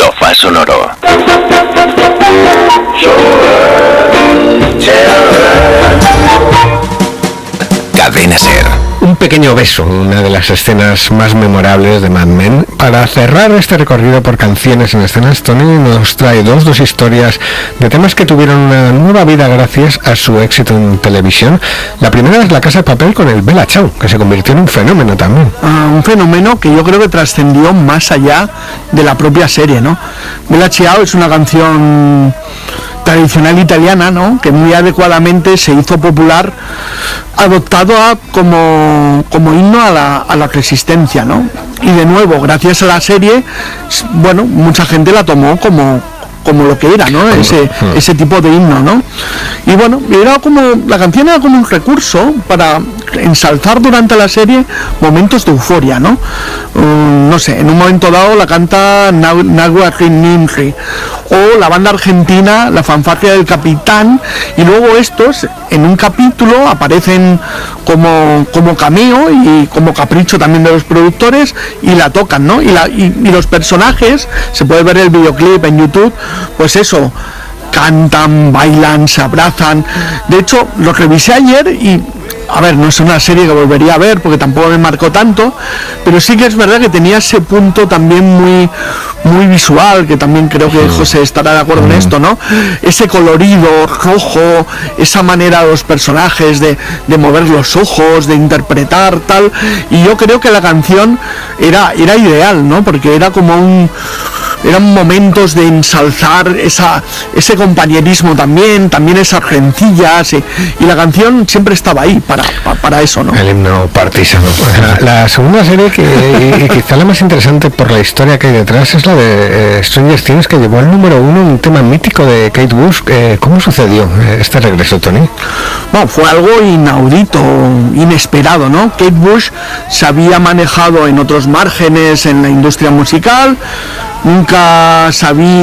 Sofá Sonoro. Cadena Ser. Un pequeño beso, una de las escenas más memorables de Mad Men. Para cerrar este recorrido por canciones en escenas, Tony nos trae dos historias de temas que tuvieron una nueva vida gracias a su éxito en televisión. La primera es La Casa de Papel con el Bella Ciao, que se convirtió en un fenómeno también. Un fenómeno que yo creo que trascendió más allá de la propia serie, ¿no? Bella Ciao es una canción tradicional italiana, ¿no?, que muy adecuadamente se hizo popular, adoptado como himno a la resistencia, ¿no? Y de nuevo, gracias a la serie, bueno, mucha gente la tomó como lo que era, ¿no? Ese tipo de himno, ¿no? Y bueno, la canción era como un recurso para ensalzar durante la serie momentos de euforia, ¿no? No sé, en un momento dado la canta Nagua Rinninri, o la banda argentina La Fanfarria del Capitán, y luego estos en un capítulo aparecen como cameo y como capricho también de los productores, y la tocan, ¿no? Y los personajes, se puede ver el videoclip en YouTube, pues eso, cantan, bailan, se abrazan. De hecho, lo revisé ayer y, a ver, no es una serie que volvería a ver porque tampoco me marcó tanto, pero sí que es verdad que tenía ese punto también muy visual, que también creo que José estará de acuerdo en esto, ¿no? Ese colorido rojo, esa manera de los personajes de mover los ojos, de interpretar, tal. Y yo creo que la canción era ideal, ¿no? Porque eran momentos de ensalzar ese compañerismo también esas rencillas, y la canción siempre estaba ahí para eso, ¿no? El himno partisano. La segunda serie, que quizá la más interesante por la historia que hay detrás, es la de Stranger Things, que llevó al número 1 un tema mítico de Kate Bush. ¿Cómo sucedió este regreso, Tony? Bueno, fue algo inaudito, inesperado, ¿no? Kate Bush se había manejado en otros márgenes en la industria musical, nunca sabía